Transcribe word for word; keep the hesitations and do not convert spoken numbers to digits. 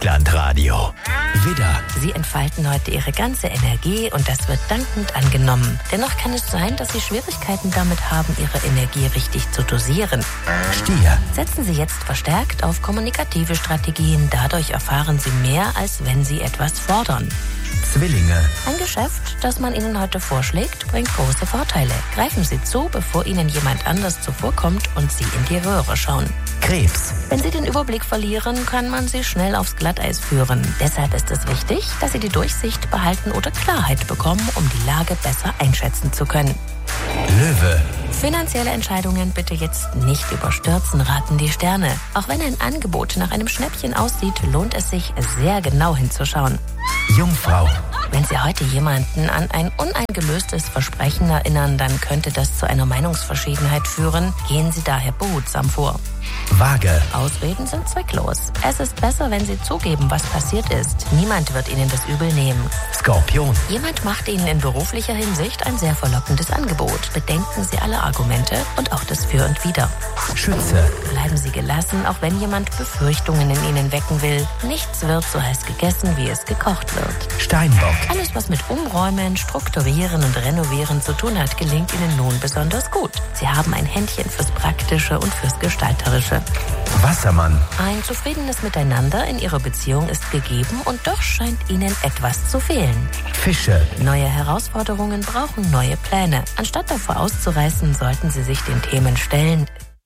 Stadtlandradio. Widder. Sie entfalten heute Ihre ganze Energie und das wird dankend angenommen. Dennoch kann es sein, dass Sie Schwierigkeiten damit haben, Ihre Energie richtig zu dosieren. Stier. Setzen Sie jetzt verstärkt auf kommunikative Strategien. Dadurch erfahren Sie mehr, als wenn Sie etwas fordern. Zwillinge. Ein Geschäft, das man Ihnen heute vorschlägt, bringt große Vorteile. Greifen Sie zu, bevor Ihnen jemand anders zuvorkommt und Sie in die Röhre schauen. Krebs. Wenn Sie den Überblick verlieren, kann man Sie schnell aufs Glatteis führen. Deshalb ist es wichtig, dass Sie die Durchsicht behalten oder Klarheit bekommen, um die Lage besser einschätzen zu können. Löwe. Finanzielle Entscheidungen bitte jetzt nicht überstürzen, raten die Sterne. Auch wenn ein Angebot nach einem Schnäppchen aussieht, lohnt es sich, sehr genau hinzuschauen. Jungfrau. Wenn Sie heute jemanden an ein uneingelöstes Versprechen erinnern, dann könnte das zu einer Meinungsverschiedenheit führen. Gehen Sie daher behutsam vor. Waage. Ausreden sind zwecklos. Es ist besser, wenn Sie zugeben, was passiert ist. Niemand wird Ihnen das übel nehmen. Skorpion. Jemand macht Ihnen in beruflicher Hinsicht ein sehr verlockendes Angebot. Bedenken Sie alle Argumente und auch das Für und Wider. Schütze. Bleiben Sie gelassen, auch wenn jemand Befürchtungen in Ihnen wecken will. Nichts wird so heiß gegessen, wie es gekocht wird. Steinbock. Alles, was mit Umräumen, Strukturieren und Renovieren zu tun hat, gelingt Ihnen nun besonders gut. Sie haben ein Händchen fürs Praktische und fürs Gestalterische. Wassermann. Ein zufriedenes Miteinander in Ihrer Beziehung ist gegeben und doch scheint Ihnen etwas zu fehlen. Fische. Neue Herausforderungen brauchen neue Pläne. Anstatt davor auszureißen, sollten Sie sich den Themen stellen,